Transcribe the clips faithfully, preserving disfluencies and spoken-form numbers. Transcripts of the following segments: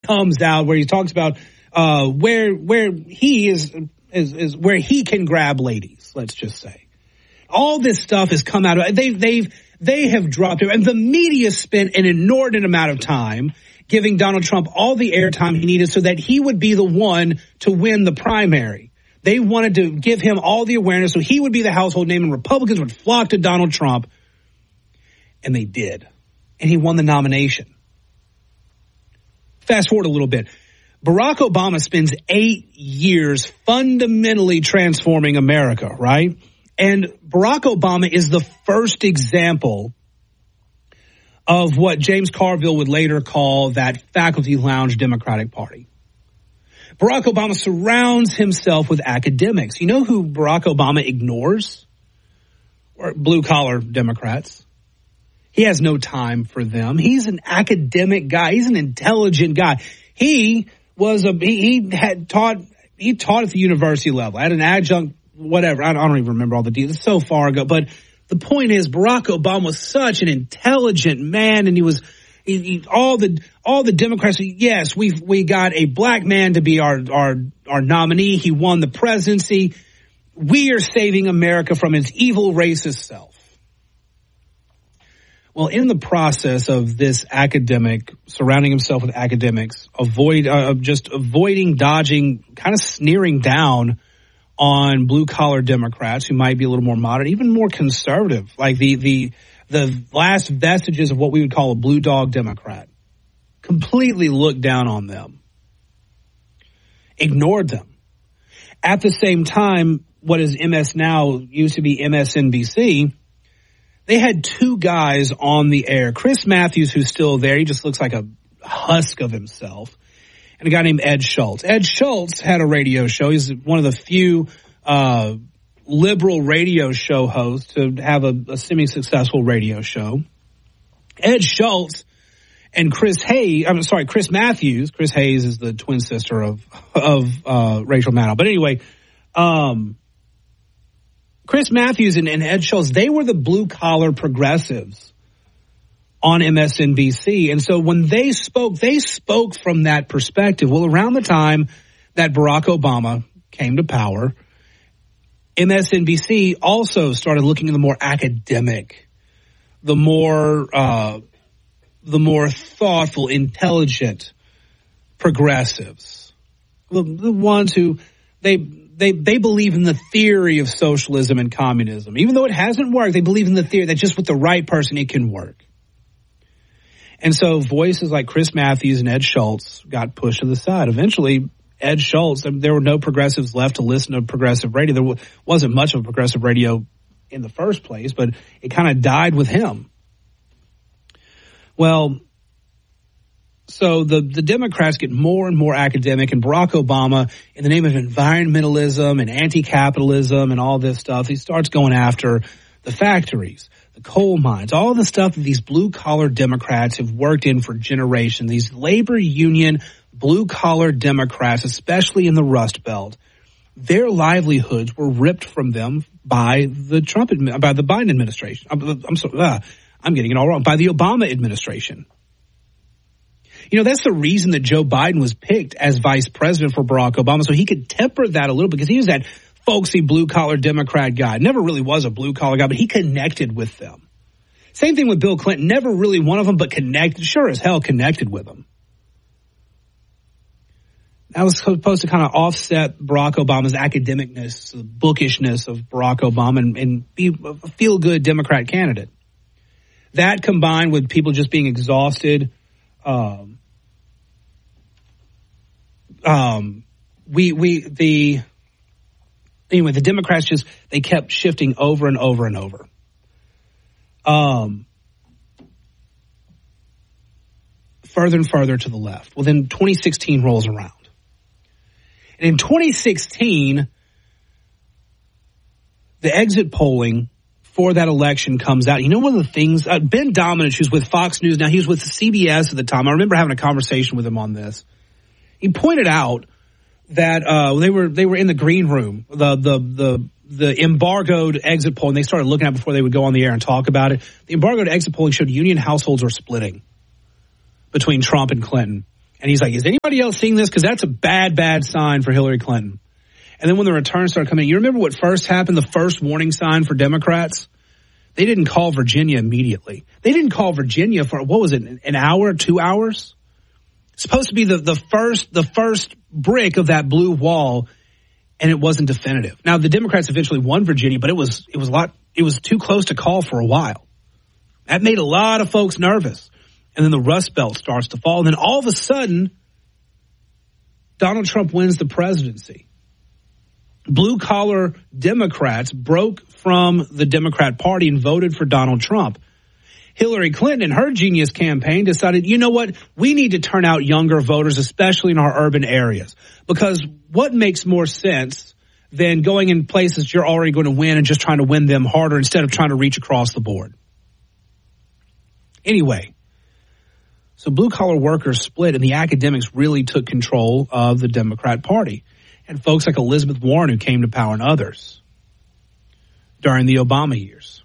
comes out where he talks about uh, where where he is, is is where he can grab ladies. Let's just say all this stuff has come out. They they've they have dropped it, and the media spent an inordinate amount of time giving Donald Trump all the airtime he needed so that he would be the one to win the primary. They wanted to give him all the awareness so he would be the household name, and Republicans would flock to Donald Trump, and they did, and he won the nomination. Fast forward a little bit. Barack Obama spends eight years fundamentally transforming America, right? And Barack Obama is the first example of what James Carville would later call that faculty lounge Democratic Party. Barack Obama surrounds himself with academics. You know who Barack Obama ignores? Or blue-collar Democrats. He has no time for them. He's an academic guy. He's an intelligent guy. He was a he, he had taught he taught at the university level, at an adjunct, whatever. I don't, I don't even remember all the details. It's so far ago. But the point is, Barack Obama was such an intelligent man, and he was he, he, all the all the Democrats. Yes, we we got a black man to be our our our nominee. He won the presidency. We are saving America from its evil racist self. Well, in the process of this academic, surrounding himself with academics, avoid uh, just avoiding, dodging, kind of sneering down on blue-collar Democrats who might be a little more moderate, even more conservative, like the the the last vestiges of what we would call a blue dog Democrat. Completely looked down on them. Ignored them. At the same time, what is M S now used to be M S N B C, they had two guys on the air. Chris Matthews, who's still there, he just looks like a husk of himself. And a guy named Ed Schultz. Ed Schultz had a radio show. He's one of the few uh, liberal radio show hosts to have a, a semi-successful radio show. Ed Schultz and Chris Hayes, I'm sorry, Chris Matthews. Chris Hayes is the twin sister of of uh, Rachel Maddow. But anyway, um, Chris Matthews and, and Ed Schultz, they were the blue-collar progressives on M S N B C. And so when they spoke, they spoke from that perspective. Well, around the time that Barack Obama came to power, M S N B C also started looking at the more academic, the more uh, the more thoughtful, intelligent progressives, the, the ones who they they they believe in the theory of socialism and communism. Even though it hasn't worked, they believe in the theory that just with the right person it can work. And so voices like Chris Matthews and Ed Schultz got pushed to the side. Eventually, Ed Schultz, there were no progressives left to listen to progressive radio. There wasn't much of progressive radio in the first place, but it kind of died with him. Well, so the, the Democrats get more and more academic, and Barack Obama, in the name of environmentalism and anti-capitalism and all this stuff, he starts going after the factories, the coal mines, all the stuff that these blue-collar Democrats have worked in for generations, these labor union blue-collar Democrats, especially in the Rust Belt, their livelihoods were ripped from them by the Trump, by the Biden administration. I'm, I'm sorry, uh, I'm getting it all wrong, by the Obama administration. You know, that's the reason that Joe Biden was picked as vice president for Barack Obama, so he could temper that a little, because he was that folksy blue-collar Democrat guy. Never really was a blue-collar guy, but he connected with them. Same thing with Bill Clinton. Never really one of them, but connected, sure as hell connected with them. That was supposed to kind of offset Barack Obama's academicness, the bookishness of Barack Obama, and, and be a feel-good Democrat candidate. That combined with people just being exhausted, um, um, we we the anyway the Democrats just they kept shifting over and over and over. Um, further and further to the left. Well, then twenty sixteen rolls around. And in twenty sixteen, the exit polling for that election comes out. You know, one of the things, uh, Ben Domenech, who's with Fox News now, he was with C B S at the time. I remember having a conversation with him on this. He pointed out that uh, they were they were in the green room, the the the the embargoed exit poll, and they started looking at it before they would go on the air and talk about it. The embargoed exit polling showed union households are splitting between Trump and Clinton. And he's like, is anybody else seeing this? Because that's a bad, bad sign for Hillary Clinton. And then when the returns started coming, you remember what first happened, the first warning sign for Democrats? They didn't call Virginia immediately. They didn't call Virginia for, what was it, an hour, two hours? It's supposed to be the, the first the first brick of that blue wall, and it wasn't definitive. Now, the Democrats eventually won Virginia, but it was it was a lot, it was too close to call for a while. That made a lot of folks nervous. And then the Rust Belt starts to fall. And then all of a sudden, Donald Trump wins the presidency. Blue-collar Democrats broke from the Democrat Party and voted for Donald Trump. Hillary Clinton and her genius campaign decided, you know what, we need to turn out younger voters, especially in our urban areas. Because what makes more sense than going in places you're already going to win and just trying to win them harder instead of trying to reach across the board? Anyway, so blue-collar workers split, and the academics really took control of the Democrat Party. And folks like Elizabeth Warren, who came to power, and others during the Obama years.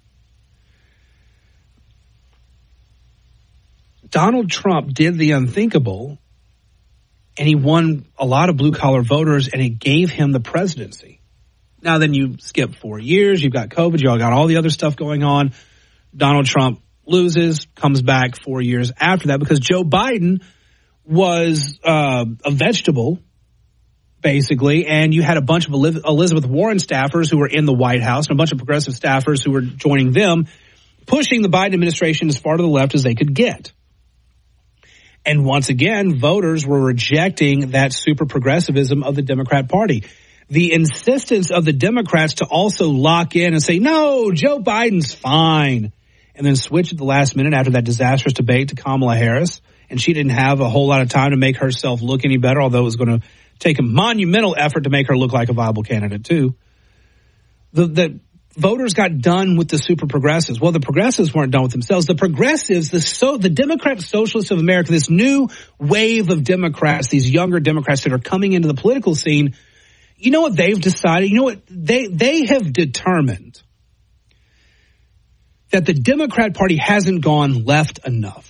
Donald Trump did the unthinkable, and he won a lot of blue-collar voters, and it gave him the presidency. Now, then you skip four years, you've got COVID, you all got all the other stuff going on. Donald Trump loses, comes back four years after that because Joe Biden was uh, a vegetable, basically, and you had a bunch of Elizabeth Warren staffers who were in the White House and a bunch of progressive staffers who were joining them, pushing the Biden administration as far to the left as they could get. And once again, voters were rejecting that super progressivism of the Democrat Party. The insistence of the Democrats to also lock in and say, no, Joe Biden's fine, and then switch at the last minute after that disastrous debate to Kamala Harris, and she didn't have a whole lot of time to make herself look any better, although it was going to take a monumental effort to make her look like a viable candidate, too. The, the voters got done with the super progressives. Well, the progressives weren't done with themselves. The progressives, the so the Democrat Socialists of America, this new wave of Democrats, these younger Democrats that are coming into the political scene, you know what they've decided? You know what? They, they have determined that the Democrat Party hasn't gone left enough.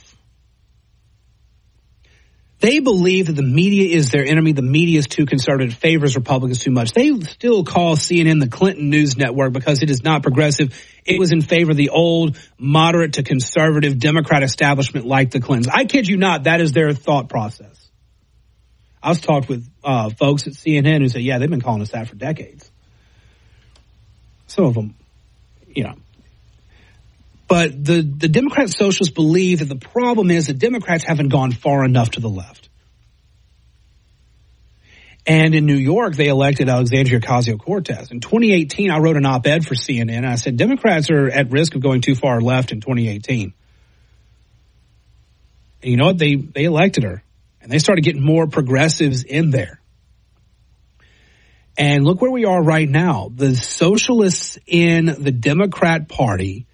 They believe that the media is their enemy. The media is too conservative, favors Republicans too much. They still call C N N the Clinton News Network because it is not progressive. It was in favor of the old moderate to conservative Democrat establishment like the Clintons. I kid you not, that is their thought process. I was talked with uh, folks at C N N who said, yeah, they've been calling us that for decades. Some of them, you know. But the, the Democrat socialists believe that the problem is that Democrats haven't gone far enough to the left. And in New York, they elected Alexandria Ocasio-Cortez. In twenty eighteen, I wrote an op-ed for C N N, and I said, Democrats are at risk of going too far left in twenty eighteen. And you know what? They, they elected her, and they started getting more progressives in there. And look where we are right now. The socialists in the Democrat Party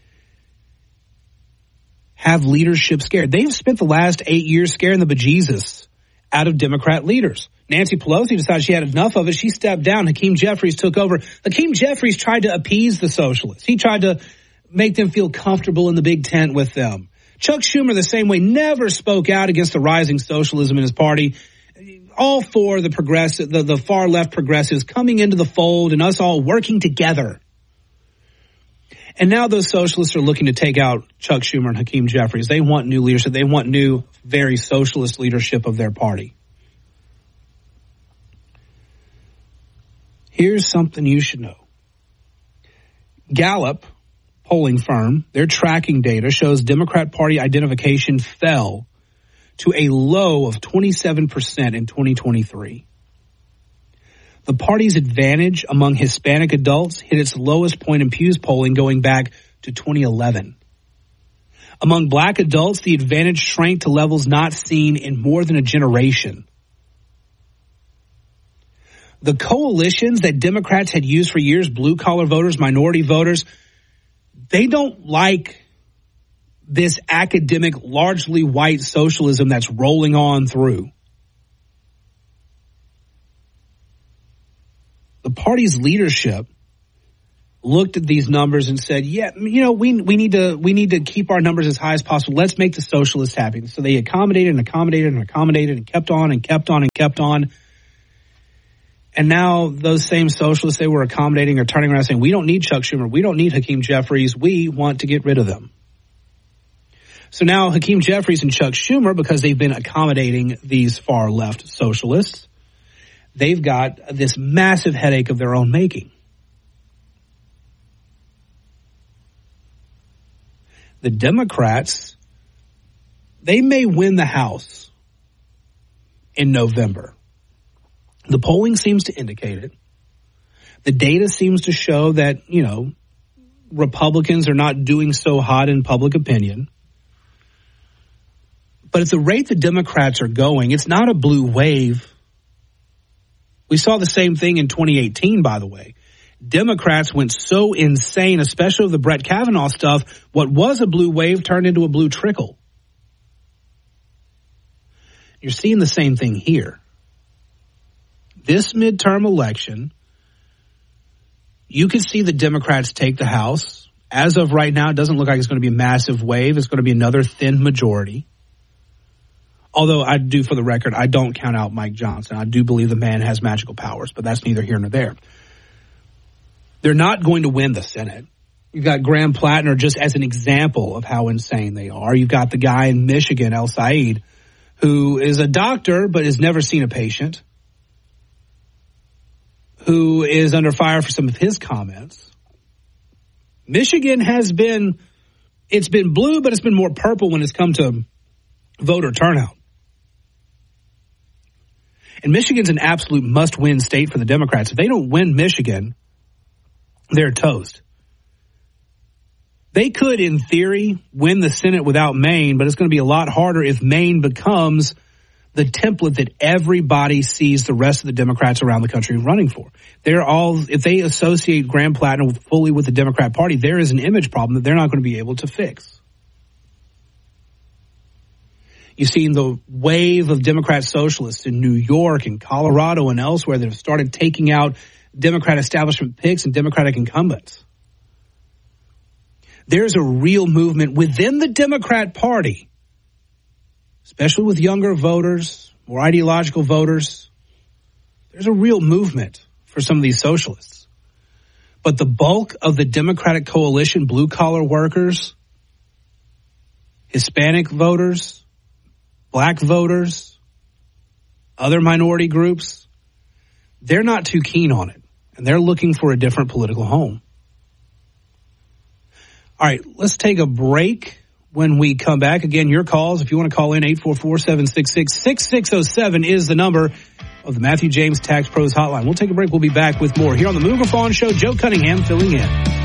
have leadership scared. They've spent the last eight years scaring the bejesus out of Democrat leaders. Nancy Pelosi decided she had enough of it. She stepped down. Hakeem Jeffries took over. Hakeem Jeffries tried to appease the socialists. He tried to make them feel comfortable in the big tent with them. Chuck Schumer, the same way, never spoke out against the rising socialism in his party. All for the progressive, the, the far left progressives coming into the fold and us all working together. And now those socialists are looking to take out Chuck Schumer and Hakeem Jeffries. They want new leadership. They want new, very socialist leadership of their party. Here's something you should know. Gallup, polling firm, their tracking data shows Democrat Party identification fell to a low of twenty-seven percent in twenty twenty-three. The party's advantage among Hispanic adults hit its lowest point in Pew's polling going back to twenty eleven. Among black adults, the advantage shrank to levels not seen in more than a generation. The coalitions that Democrats had used for years, blue-collar voters, minority voters, they don't like this academic, largely white socialism that's rolling on through. The party's leadership looked at these numbers and said, yeah, you know, we we need to we need to keep our numbers as high as possible. Let's make the socialists happy. So they accommodated and accommodated and accommodated and kept on and kept on and kept on. And now those same socialists they were accommodating are turning around saying, we don't need Chuck Schumer. We don't need Hakeem Jeffries. We want to get rid of them. So now Hakeem Jeffries and Chuck Schumer, because they've been accommodating these far left socialists, they've got this massive headache of their own making. The Democrats, they may win the House in November. The polling seems to indicate it. The data seems to show that, you know, Republicans are not doing so hot in public opinion. But at the rate the Democrats are going, it's not a blue wave. We saw the same thing in twenty eighteen, by the way. Democrats went so insane, especially with the Brett Kavanaugh stuff. What was a blue wave turned into a blue trickle. You're seeing the same thing here. This midterm election, you could see the Democrats take the House. As of right now, it doesn't look like it's going to be a massive wave. It's going to be another thin majority. Although I do, for the record, I don't count out Mike Johnson. I do believe the man has magical powers, but that's neither here nor there. They're not going to win the Senate. You've got Graham Plattner just as an example of how insane they are. You've got the guy in Michigan, El Said, who is a doctor but has never seen a patient, who is under fire for some of his comments. Michigan has been, it's been blue, but it's been more purple when it's come to voter turnout. And Michigan's an absolute must-win state for the Democrats. If they don't win Michigan, they're toast. They could, in theory, win the Senate without Maine, but it's going to be a lot harder if Maine becomes the template that everybody sees the rest of the Democrats around the country running for. They're all, if they associate Graham Plattner fully with the Democrat Party, there is an image problem that they're not going to be able to fix. You've seen the wave of Democrat socialists in New York and Colorado and elsewhere that have started taking out Democrat establishment picks and Democratic incumbents. There's a real movement within the Democrat Party, especially with younger voters, more ideological voters. There's a real movement for some of these socialists. But the bulk of the Democratic coalition, blue-collar workers, Hispanic voters, black voters, other minority groups, they're not too keen on it. And they're looking for a different political home. All right, let's take a break. When we come back, again, your calls, if you want to call in, eight four four, seven six six, six six zero seven is the number of the Matthew James Tax Pros Hotline. We'll take a break. We'll be back with more here on the Move or Fawn Show. Joe Cunningham filling in.